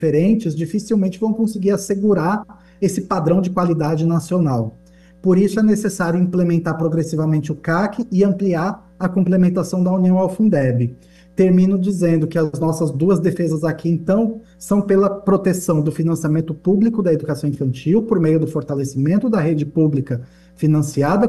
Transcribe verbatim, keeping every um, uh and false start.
diferentes dificilmente vão conseguir assegurar esse padrão de qualidade nacional. Por isso é necessário implementar progressivamente o C A C e ampliar a complementação da União ao Fundeb. Termino dizendo que as nossas duas defesas aqui, então, são pela proteção do financiamento público da educação infantil, por meio do fortalecimento da rede pública financiada